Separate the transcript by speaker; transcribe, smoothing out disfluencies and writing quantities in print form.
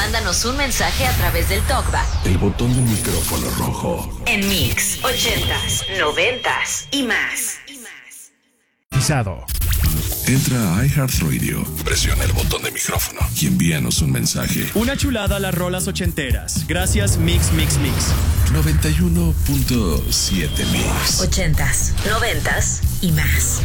Speaker 1: Mándanos un mensaje a través del TalkBack.
Speaker 2: El botón del micrófono rojo.
Speaker 1: En Mix 80s, 90s y más.
Speaker 2: Entra a iHeartRadio, presiona el botón de micrófono y envíanos un mensaje.
Speaker 3: Una chulada a las rolas ochenteras. Gracias Mix Mix Mix.
Speaker 2: 91.7 Mix.
Speaker 1: 80s, 90s y más.